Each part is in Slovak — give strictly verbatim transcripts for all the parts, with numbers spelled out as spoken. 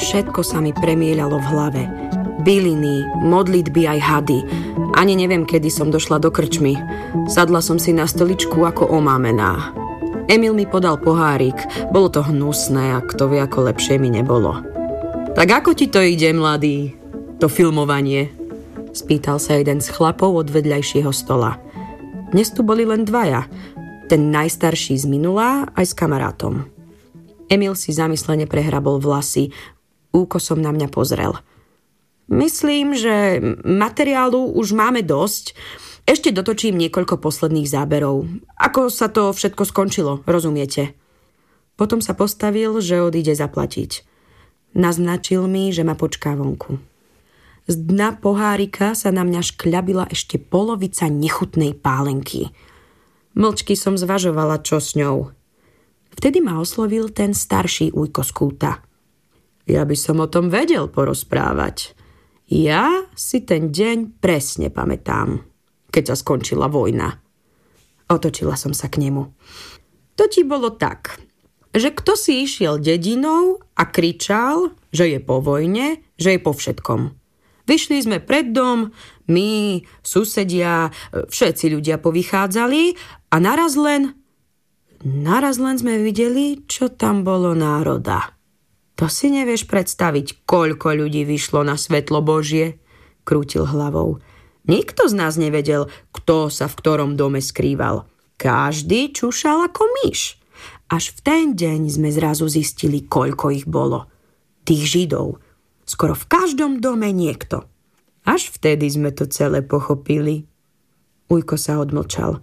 Všetko sa mi premieľalo v hlave. Byliny, modlitby aj hady. Ani neviem, kedy som došla do krčmy. Sadla som si na stoličku ako omámená. Emil mi podal pohárik. Bolo to hnusné a kto vie, ako lepšie mi nebolo. Tak ako ti to ide, mladý? To filmovanie? Spýtal sa jeden z chlapov od vedľajšieho stola. Dnes tu boli len dvaja. Ten najstarší z minula aj s kamarátom. Emil si zamyslene prehrabol vlasy. Úkosom na mňa pozrel. Myslím, že materiálu už máme dosť. Ešte dotočím niekoľko posledných záberov. Ako sa to všetko skončilo, rozumiete? Potom sa postavil, že odíde zaplatiť. Naznačil mi, že ma počká vonku. Z dna pohárika sa na mňa škľabila ešte polovica nechutnej pálenky. Mlčky som zvažovala, čo s ňou. Vtedy ma oslovil ten starší ujko z kúta. Ja by som o tom vedel porozprávať. Ja si ten deň presne pamätám, keď sa skončila vojna. Otočila som sa k nemu. To ti bolo tak, že kto si išiel dedinou a kričal, že je po vojne, že je po všetkom. Vyšli sme pred dom, my, susedia, všetci ľudia povychádzali a naraz len, naraz len sme videli, čo tam bolo národa. To si nevieš predstaviť, koľko ľudí vyšlo na svetlo Božie, krútil hlavou. Nikto z nás nevedel, kto sa v ktorom dome skrýval. Každý čušal ako myš. Až v ten deň sme zrazu zistili, koľko ich bolo. Tých Židov. Skoro v každom dome niekto. Až vtedy sme to celé pochopili. Ujko sa odmlčal.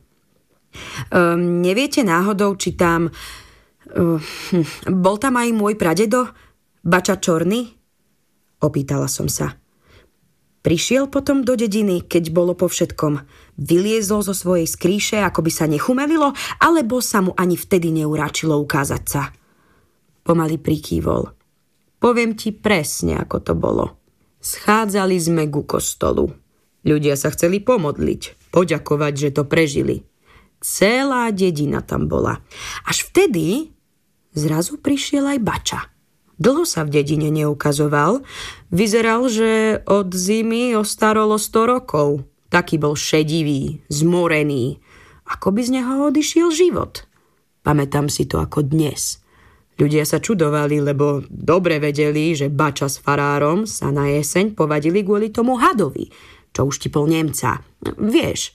Um, neviete náhodou, či tam... Uh, hm, bol tam aj môj pradedo? Bača Čorný? Opýtala som sa. Prišiel potom do dediny, keď bolo po všetkom. Vyliezol zo svojej skríše, ako by sa nechumelilo, alebo sa mu ani vtedy neuráčilo ukázať sa. Pomaly prikývol. Poviem ti presne, ako to bolo. Schádzali sme ku kostolu. Ľudia sa chceli pomodliť, poďakovať, že to prežili. Celá dedina tam bola. Až vtedy zrazu prišiel aj Bača. Dlho sa v dedine neukazoval. Vyzeral, že od zimy ostarolo sto rokov. Taký bol šedivý, zmorený. Ako by z neho odišiel život. Pamätám si to ako dnes. Ľudia sa čudovali, lebo dobre vedeli, že Bača s farárom sa na jeseň povadili kvôli tomu hadovi, čo už tipol Nemca. Vieš,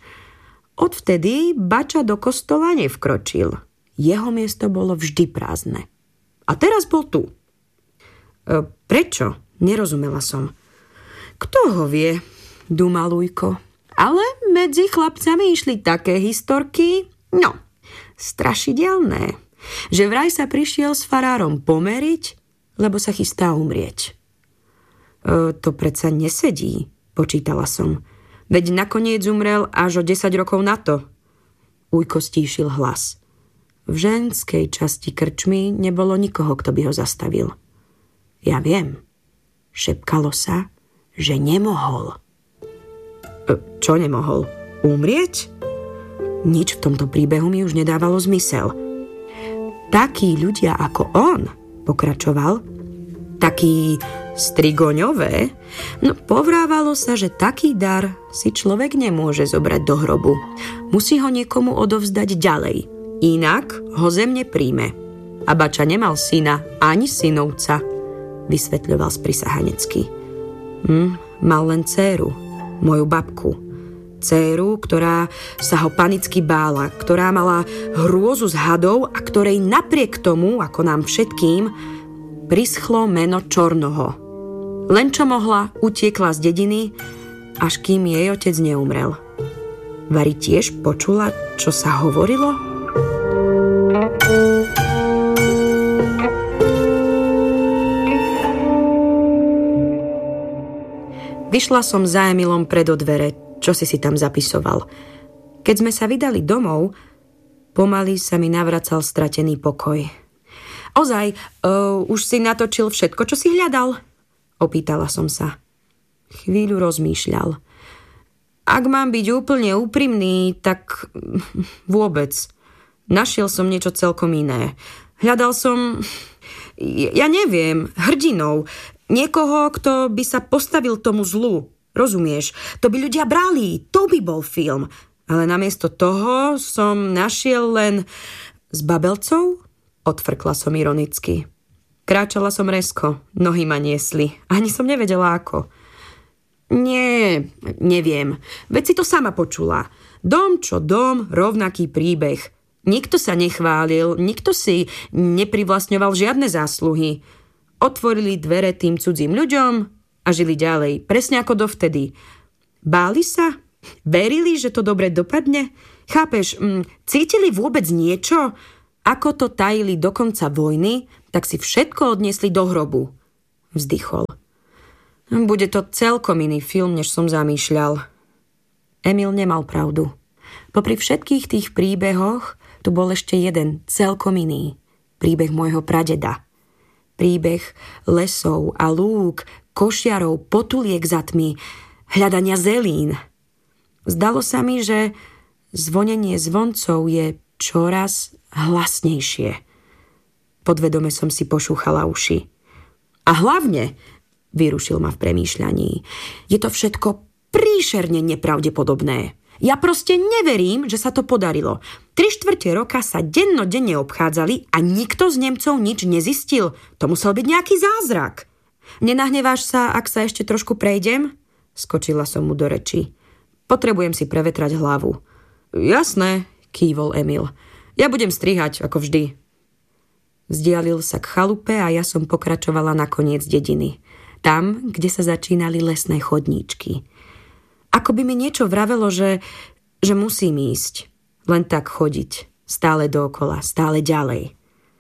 odvtedy Bača do kostola nevkročil. Jeho miesto bolo vždy prázdne. A teraz bol tu. E, prečo? Nerozumela som. Kto ho vie, dúmal Ujko. Ale medzi chlapcami išli také historky, no, strašidelné, že vraj sa prišiel s farárom pomeriť, lebo sa chystá umrieť. E, to predsa nesedí, počítala som. Veď nakoniec umrel až o desať rokov na to. Ujko stíšil hlas. V ženskej časti krčmy nebolo nikoho, kto by ho zastavil. Ja viem. Šepkalo sa, že nemohol. E, čo nemohol? Umrieť? Nič v tomto príbehu mi už nedávalo zmysel. Takí ľudia ako on, pokračoval, takí strigoňové, no povrávalo sa, že taký dar si človek nemôže zobrať do hrobu. Musí ho niekomu odovzdať ďalej, inak ho zem nepríjme. A Bača nemal syna ani synovca, vysvetľoval sprisahanecky. Hm, mal len dcéru, moju babku. Dcéru, ktorá sa ho panicky bála, ktorá mala hrôzu z hadov a ktorej napriek tomu, ako nám všetkým, prischlo meno Čornoho. Len čo mohla, utiekla z dediny, až kým jej otec neumrel. Vari tiež počula, čo sa hovorilo? Vyšla som za Emilom pred dvere, čo si si tam zapisoval. Keď sme sa vydali domov, pomaly sa mi navracal stratený pokoj. Ozaj, uh, už si natočil všetko, čo si hľadal? Opýtala som sa. Chvíľu rozmýšľal. Ak mám byť úplne úprimný, tak vôbec. Našiel som niečo celkom iné. Hľadal som, ja neviem, hrdinov. Niekoho, kto by sa postavil tomu zlu. Rozumieš? To by ľudia brali. To by bol film. Ale namiesto toho som našiel len... S babelcov? Odfrkla som ironicky. Kráčala som rezko. Nohy ma niesli. Ani som nevedela ako. Nie, neviem. Veď si to sama počula. Dom čo dom, rovnaký príbeh. Nikto sa nechválil, nikto si neprivlastňoval žiadne zásluhy. Otvorili dvere tým cudzím ľuďom a žili ďalej, presne ako dovtedy. Báli sa? Verili, že to dobre dopadne? Chápeš, cítili vôbec niečo? Ako to tajili do konca vojny, tak si všetko odniesli do hrobu. Vzdychol. Bude to celkom iný film, než som zamýšľal. Emil nemal pravdu. Popri všetkých tých príbehoch tu bol ešte jeden, celkom iný. Príbeh môjho pradeda. Príbeh lesov a lúk, košiarov, potuliek za tmy, hľadania zelín. Zdalo sa mi, že zvonenie zvoncov je čoraz hlasnejšie. Podvedome som si pošúchala uši. A hlavne, vyrušil ma v premýšľaní, je to všetko príšerne nepravdepodobné. Ja proste neverím, že sa to podarilo. Tri štvrte roka sa dennodenne obchádzali a nikto z Nemcov nič nezistil. To musel byť nejaký zázrak. Nenahneváš sa, ak sa ešte trošku prejdem? Skočila som mu do reči. Potrebujem si prevetrať hlavu. Jasné, kývol Emil. Ja budem strihať, ako vždy. Vzdialil sa k chalupe a ja som pokračovala na koniec dediny. Tam, kde sa začínali lesné chodníčky. Ako by mi niečo vravelo, že, že musím ísť. Len tak chodiť. Stále dookola, stále ďalej.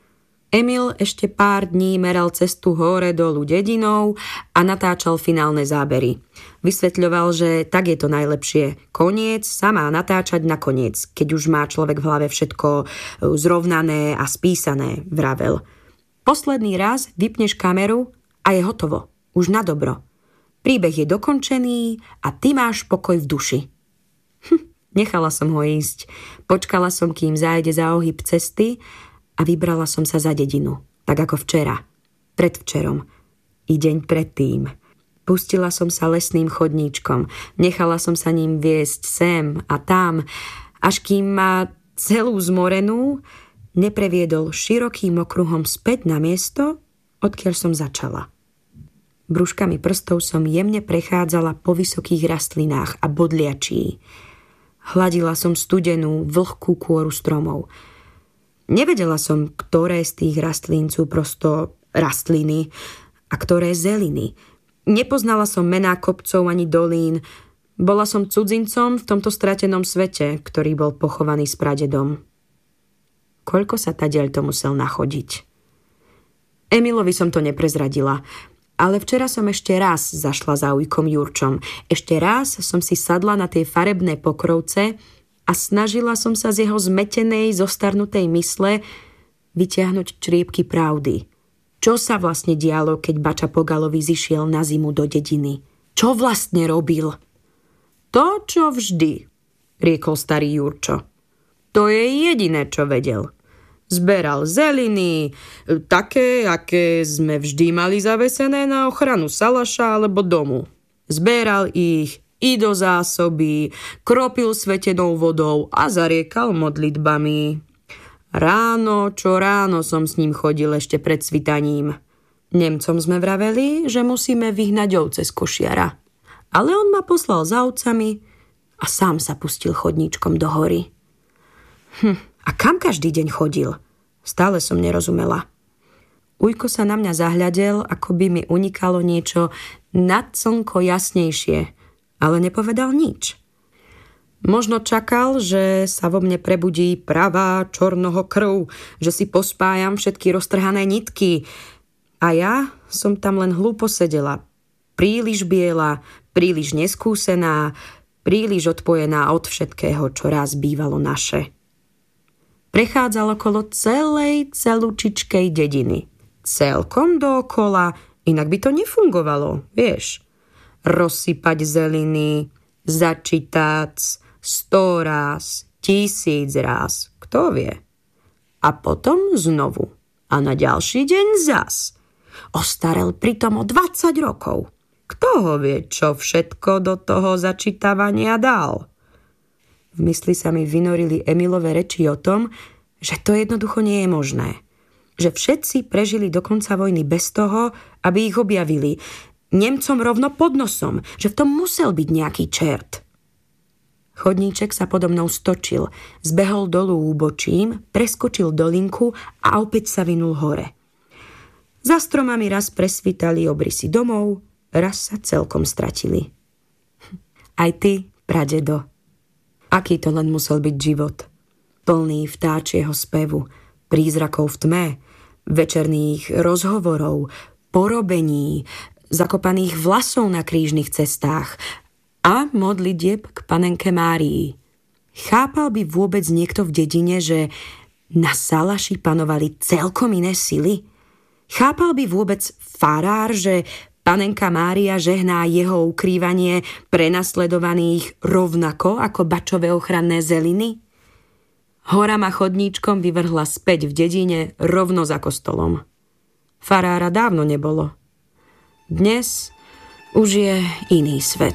Emil ešte pár dní meral cestu hore dolu dedinou a natáčal finálne zábery. Vysvetľoval, že tak je to najlepšie. Koniec sa má natáčať na koniec, keď už má človek v hlave všetko zrovnané a spísané, vravel. Posledný raz vypneš kameru a je hotovo. Už na dobro. Príbeh je dokončený a ty máš pokoj v duši. Hm, nechala som ho ísť. Počkala som, kým zájde za ohyb cesty a vybrala som sa za dedinu. Tak ako včera. Predvčerom. I deň predtým. Pustila som sa lesným chodníčkom. Nechala som sa ním viesť sem a tam, až kým ma celú zmorenú nepreviedol širokým okruhom späť na miesto, odkiaľ som začala. Brúškami prstov som jemne prechádzala po vysokých rastlinách a bodliačí. Hladila som studenú, vlhkú kôru stromov. Nevedela som, ktoré z tých rastlín sú prosto rastliny a ktoré zeliny. Nepoznala som mená kopcov ani dolín. Bola som cudzincom v tomto stratenom svete, ktorý bol pochovaný s pradedom. Koľko sa tadiaľ to musel nachodiť? Emilovi som to neprezradila. Ale včera som ešte raz zašla za ujkom Jurčom. Ešte raz som si sadla na tie farebné pokrovce a snažila som sa z jeho zmetenej, zostarnutej mysle vyťahnuť čriepky pravdy. Čo sa vlastne dialo, keď Bača Pogalovi zišiel na zimu do dediny? Čo vlastne robil? To, čo vždy, riekol starý Jurčo. To je jediné, čo vedel. Zberal zeliny, také, aké sme vždy mali zavesené na ochranu salaša alebo domu. Zberal ich i do zásoby, kropil svetenou vodou a zariekal modlitbami. Ráno, čo ráno som s ním chodil ešte pred svitaním. Nemcom sme vraveli, že musíme vyhnať ovce z košiara. Ale on ma poslal za ovcami a sám sa pustil chodníčkom do hory. Hm. A kam každý deň chodil? Stále som nerozumela. Ujko sa na mňa zahľadel, ako by mi unikalo niečo nad slnko jasnejšie, ale nepovedal nič. Možno čakal, že sa vo mne prebudí pravá čornoho krv, že si pospájam všetky roztrhané nitky. A ja som tam len hlúpo sedela. Príliš biela, príliš neskúsená, príliš odpojená od všetkého, čo raz bývalo naše. Prechádzal okolo celej celúčičkej dediny. Celkom dookola, inak by to nefungovalo, vieš. Rozsypať zeliny, začítať sto raz, tisíc raz, kto vie. A potom znovu. A na ďalší deň zas. Ostarel pritom o dvadsať rokov. Kto ho vie, čo všetko do toho začítavania dal? V mysli sa mi vynorili Emilove reči o tom, že to jednoducho nie je možné. Že všetci prežili do konca vojny bez toho, aby ich objavili. Nemcom rovno pod nosom, že v tom musel byť nejaký čert. Chodníček sa podo mnou stočil, zbehol dolu úbočím, preskočil dolinku a opäť sa vinul hore. Za stromami raz presvítali obrysy domov, raz sa celkom stratili. Aj ty, pradedo. Aký to len musel byť život. Plný vtáčieho spevu, prízrakov v tme, večerných rozhovorov, porobení, zakopaných vlasov na krížnych cestách a modlitieb k panenke Márii. Chápal by vôbec niekto v dedine, že na Salaši panovali celkom iné sily? Chápal by vôbec farár, že panenka Mária žehná jeho ukrývanie prenasledovaných rovnako ako bačové ochranné zeliny? Hora ma chodníčkom vyvrhla späť v dedine rovno za kostolom. Farára dávno nebolo. Dnes už je iný svet.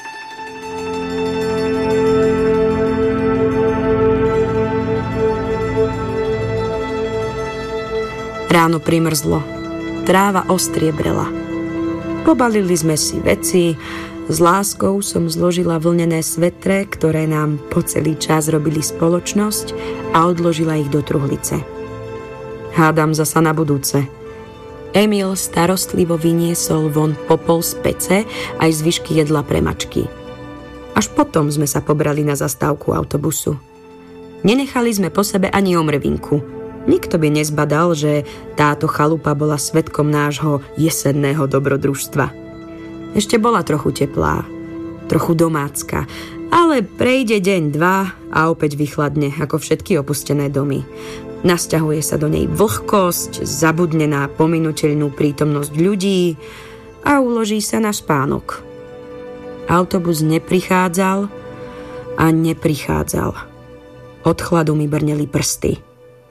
Ráno primrzlo. Tráva ostriebrela. Pobalili sme si veci, s láskou som zložila vlnené svetre, ktoré nám po celý čas robili spoločnosť a odložila ich do truhlice. Hádam zasa na budúce. Emil starostlivo vyniesol von popol z pece aj zvyšky jedla pre mačky. Až potom sme sa pobrali na zastávku autobusu. Nenechali sme po sebe ani omrvinku. Nikto by nezbadal, že táto chalupa bola svedkom nášho jesenného dobrodružstva. Ešte bola trochu teplá, trochu domácka, ale prejde deň, dva a opäť vychladne, ako všetky opustené domy. Nasťahuje sa do nej vlhkosť, zabudne na pominuteľnú prítomnosť ľudí a uloží sa na spánok. Autobus neprichádzal a neprichádzal. Od chladu mi brneli prsty.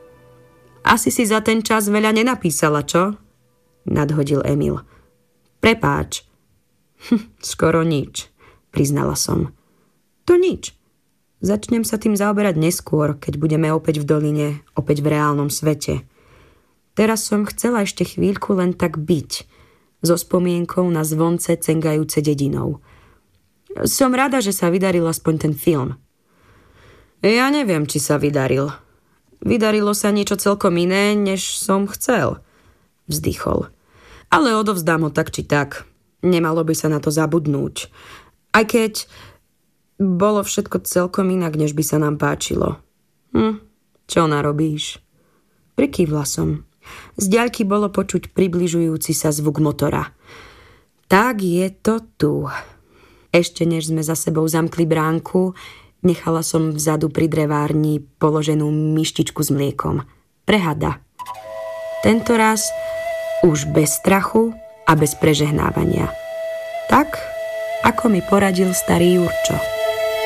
Asi si za ten čas veľa nenapísala, čo? Nadhodil Emil. Prepáč. Hm, skoro nič, priznala som. To nič. Začnem sa tým zaoberať neskôr, keď budeme opäť v doline, opäť v reálnom svete. Teraz som chcela ešte chvíľku len tak byť, so spomienkou na zvonce cengajúce dedinou. Som rada, že sa vydaril aspoň ten film. Ja neviem, či sa vydaril. Vydarilo sa niečo celkom iné, než som chcel, vzdychol. Ale odovzdám ho tak či tak. Nemalo by sa na to zabudnúť. Aj keď bolo všetko celkom inak, než by sa nám páčilo. Hm, čo narobíš? Prikývla som. Z diaľky bolo počuť približujúci sa zvuk motora. Tak je to tu. Ešte než sme za sebou zamkli bránku, nechala som vzadu pri drevárni položenú myštičku s mliekom. Pre hada. Tento raz už bez strachu a bez prežehnávania. Tak, ako mi poradil starý Jurčo.